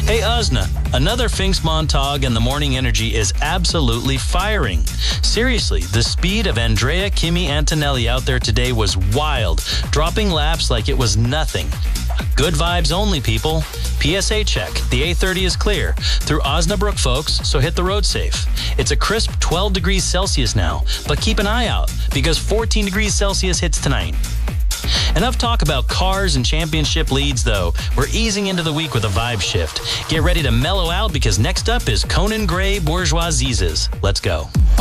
Hey, Osna, another Pfingstmontag and the morning energy is absolutely firing. Seriously, the speed of Andrea Kimi Antonelli out there today was wild, dropping laps like it was nothing. Good vibes only, people. PSA check. The A30 is clear through Osnabrück, folks, so hit the road safe. It's a crisp 12 degrees Celsius now, but keep an eye out because 14 degrees Celsius hits tonight. Enough talk about cars and championship leads, though. We're easing into the week with a vibe shift. Get ready to mellow out because next up is Conan Gray Bourgeois Zizes. Let's go.